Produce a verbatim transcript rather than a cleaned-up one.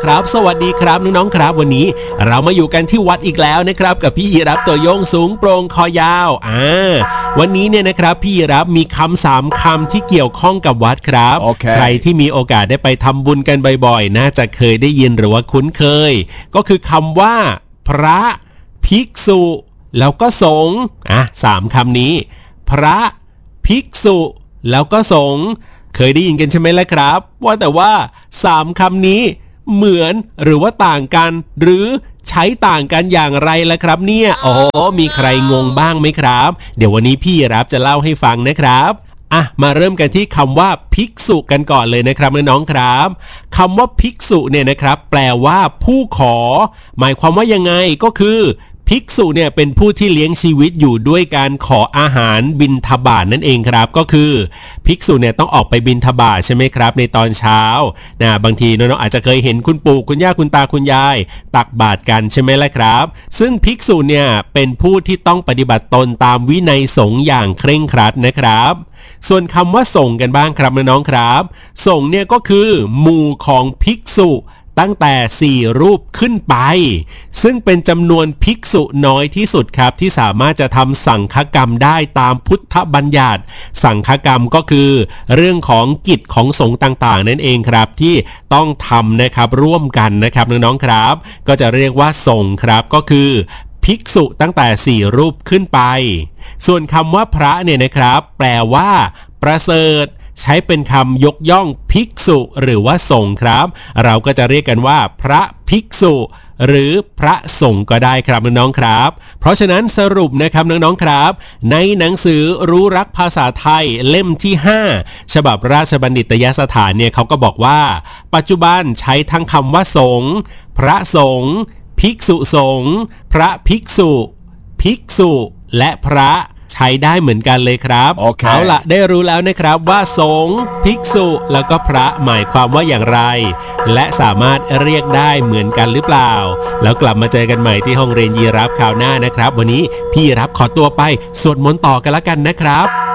ครับสวัสดีครับน้องๆครับวันนี้เรามาอยู่กันที่วัดอีกแล้วนะครับกับพี่ยีรับตัวโยงสูงโปร่งคอยาวอ่าวันนี้เนี่ยนะครับพี่ยีรับมีคำสามคำที่เกี่ยวข้องกับวัดครับ okay. ใครที่มีโอกาสได้ไปทำบุญกันบ่อยๆน่าจะเคยได้ยินหรือว่าคุ้นเคยก็คือคำว่าพระภิกษุแล้วก็สงฆ์อ่ะสามคำนี้พระภิกษุแล้วก็สงฆ์เคยได้ยินกันใช่ไหมล่ะครับว่าแต่ว่าสามคำนี้เหมือนหรือว่าต่างกันหรือใช้ต่างกันอย่างไรล่ะครับเนี่ยโอ้มีใครงงบ้างไหมครับเดี๋ยววันนี้พี่รับจะเล่าให้ฟังนะครับอ่ะมาเริ่มกันที่คำว่าภิกษุกันก่อนเลยนะครับน้องๆครับคำว่าภิกษุเนี่ยนะครับแปลว่าผู้ขอหมายความว่ายังไงก็คือภิกษุเนี่ยเป็นผู้ที่เลี้ยงชีวิตอยู่ด้วยการขออาหารบิณฑบาตนั่นเองครับก็คือภิกษุเนี่ยต้องออกไปบิณฑบาตใช่ไหมครับในตอนเช้านะบางทีน้องๆอาจจะเคยเห็นคุณปู่คุณย่าคุณตาคุณยายตักบาตรกันใช่ไหมล่ะครับซึ่งภิกษุเนี่ยเป็นผู้ที่ต้องปฏิบัติตนตามวินัยสงฆ์อย่างเคร่งครัดนะครับส่วนคำว่าสงฆ์กันบ้างครับน้องๆครับสงฆ์เนี่ยก็คือหมู่ของภิกษุตั้งแต่สี่รูปขึ้นไปซึ่งเป็นจำนวนภิกษุน้อยที่สุดครับที่สามารถจะทำสังฆกรรมได้ตามพุทธบัญญัติสังฆกรรมก็คือเรื่องของกิจของสงฆ์ต่างๆนั่นเองครับที่ต้องทำนะครับร่วมกันนะครับน้องๆครับก็จะเรียกว่าสงฆ์ครับก็คือภิกษุตั้งแต่สี่รูปขึ้นไปส่วนคำว่าพระเนี่ยนะครับแปลว่าประเสริฐใช้เป็นคำยกย่องภิกษุหรือว่าสงฆ์ครับเราก็จะเรียกกันว่าพระภิกษุหรือพระสงฆ์ก็ได้ครับน้องๆครับเพราะฉะนั้นสรุปนะครับน้องๆครับในหนังสือรู้รักภาษาไทยเล่มที่ห้าฉบับราชบัณฑิตยสถานเนี่ยเขาก็บอกว่าปัจจุบันใช้ทั้งคำว่าสงฆ์พระสงฆ์ภิกษุสงฆ์พระภิกษุภิกษุและพระใช้ได้เหมือนกันเลยครับ okay. เอาล่ะได้รู้แล้วนะครับว่าสงฆ์ภิกษุแล้วก็พระหมายความว่าอย่างไรและสามารถเรียกได้เหมือนกันหรือเปล่าแล้วกลับมาเจอกันใหม่ที่ห้องเรียนยีรับคราวหน้านะครับวันนี้พี่รับขอตัวไปสวดมนต์ต่อกันละกันนะครับ